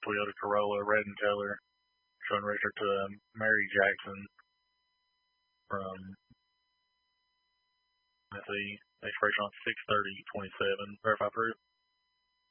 Toyota Corolla, red in color, showing registered to Mary Jackson from, let's see, expiration on 6/30/27. Verify proof.